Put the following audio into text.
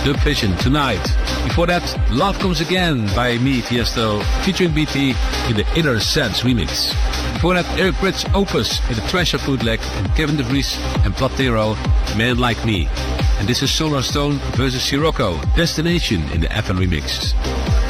The Vision tonight. Before that, Love Comes Again by me, Tiesto, featuring BT in the Inner Sense remix. Before that, Eric Bridge Opus in the Treasure bootleg, and Kevin DeVries and Platero, Man Like Me. And this is Solar Stone versus Sirocco, Destination in the FN remix.